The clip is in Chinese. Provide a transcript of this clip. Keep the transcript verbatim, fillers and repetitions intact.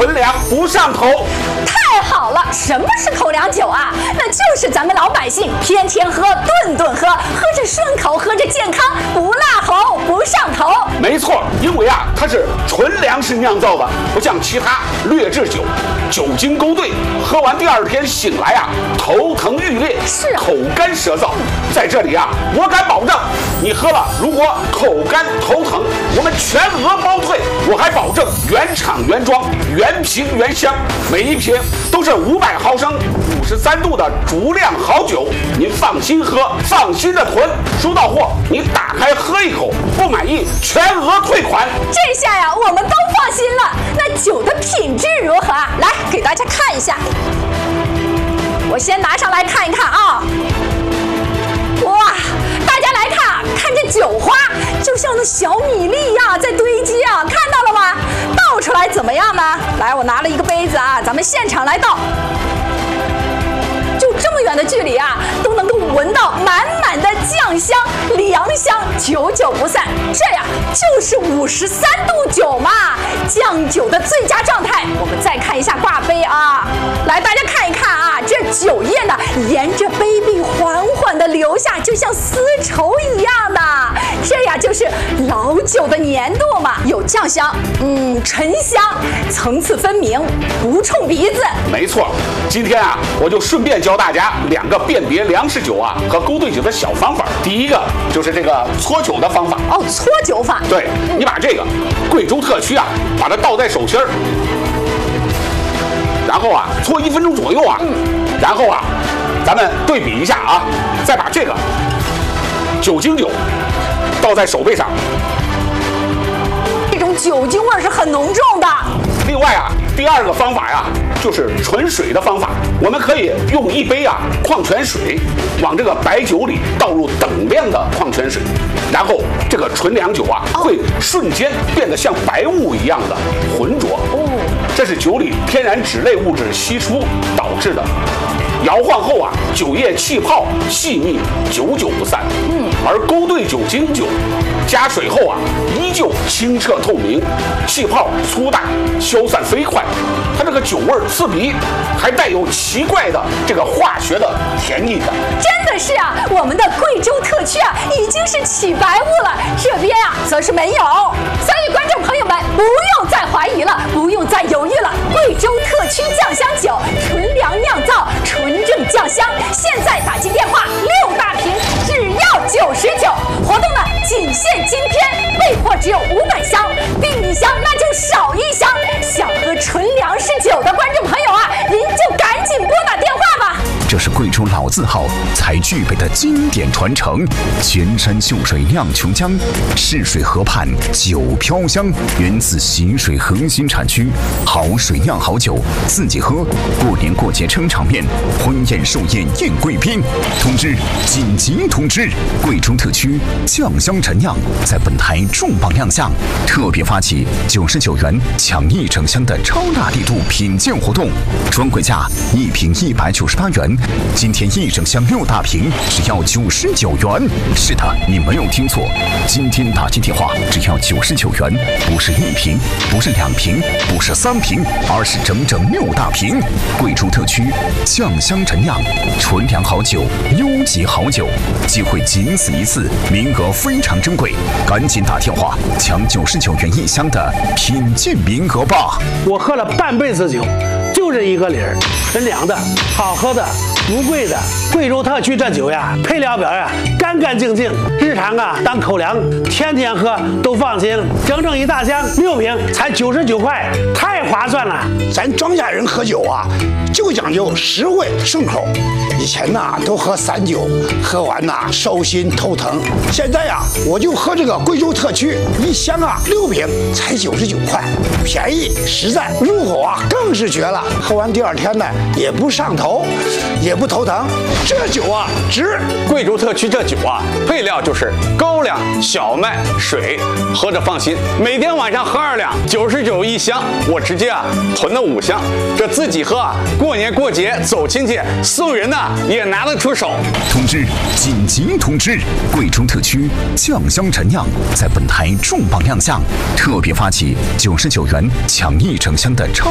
纯粮不上头。 太好了，什么是口粮酒啊？那就是咱们老百姓天天喝、顿顿喝，喝着顺口，喝着健康，不辣喉，不上头。 没错，因为啊，它是纯粮食酿造的，不像其他劣质酒，酒精勾兑，喝完第二天醒来啊，头疼欲裂， 是啊， 口干舌燥。在这里啊，我敢保证，你喝了如果口干头疼，我们全额包退。我还保证原厂原装、原瓶原香，每一瓶都是五百毫升、五十三度的足量好酒，您放心喝，放心的囤。收到货，你打开喝一口，不满意全额退款。 这下呀，我们都放心了。那酒的品质如何啊？来，给大家看一下。我先拿上来看一看啊。哇，大家来看，看这酒花，就像那小米粒一样在堆积啊，看到了吗？倒出来怎么样呢？来，我拿了一个杯子啊，咱们现场来倒。就这么远的距离啊，都能够闻到满满的酱香、粮香，久久不散。这呀，就是五十三度酒嘛，酱酒的最佳状态。我们再看一下挂杯啊，来，大家看一看啊，这酒液呢，沿着杯壁缓缓地流下，就像丝绸一样的。这呀，就是老酒的粘度嘛，有酱香，嗯，醇香，层次分明，不冲鼻子。 没错，今天啊，我就顺便教大家两个辨别粮食酒啊和勾兑酒的小方法。第一个就是这个搓酒的方法。 哦，搓酒法。 对，嗯、你把这个贵州特曲啊，把它倒在手心儿，然后啊搓一分钟左右啊，嗯、然后啊，咱们对比一下啊，再把这个酒精酒倒在手背上， 这种酒精味是很浓重的。 另外啊，第二个方法呀，就是纯水的方法。我们可以用一杯啊矿泉水，往这个白酒里倒入等量的矿泉水，然后这个纯粮酒啊会瞬间变得像白雾一样的浑浊。哦，这是酒里天然酯类物质析出导致的。摇晃后啊，酒液气泡细密，久久不散。嗯，而勾兑酒精酒加水后啊，依旧清澈透明，气泡粗大，消散飞快。它这个酒味刺鼻，还带有奇怪的这个化学的甜腻感。 真的是啊，我们的贵州特区啊，已经是起白雾了，这边啊则是没有。所以观众朋友们不用再怀疑了，不用再犹豫了。贵州特区酱香酒，纯粮酿造，纯正酱香。现在打进电话，六大瓶只要九十九。活动呢仅限今天，备货只有五百箱，订一箱那就少一箱。想喝纯粮食酒的观众朋友啊，您就赶紧拨打电话吧。 这是贵州老字号才具备的经典传承。泉山秀水酿琼浆，赤水河畔酒飘香，源自习水核心产区。好水酿好酒，自己喝。过年过节撑场面，婚宴寿宴宴贵宾。通知，紧急通知！贵州特区酱香陈酿在本台重磅亮相，特别发起九十九元抢一整箱的超大力度品鉴活动，专柜价一瓶一百九十八元。今天一整箱六大瓶只要九十九元。是的，你没有听错，今天打进电话只要九十九元，不是一瓶，不是两瓶，不是三瓶，而是整整六大瓶。贵州特区酱香陈酿，纯粮好酒，优级好酒，机会仅此一次，名额非常珍贵，赶紧打电话抢九十九元一箱的品鉴名额吧！ 我喝了半辈子酒，就这一个理儿，纯粮的，好喝的，不贵的。贵州特区这酒呀，配料表呀干干净净，日常啊当口粮，天天喝都放心。整整一大箱六瓶才九十九块，太划算了。 咱庄稼人喝酒啊，就讲究实惠顺口。以前呐都喝散酒，喝完呐烧心头疼。现在呀，我就喝这个贵州特区，一箱啊六瓶才九十九块，便宜实在，入口啊更是绝了。喝完第二天呢也不上头，也不头疼。这酒啊值。 贵州特区这酒啊，配料就是高粱、小麦、水，喝着放心。每天晚上喝二两，九十九一箱，我直接啊囤了五箱，这自己喝啊，过年过节走亲戚送人呐、啊、也拿得出手。 通知，紧急通知！贵州特区酱香陈酿在本台重磅亮相，特别发起九十九元抢一整箱的超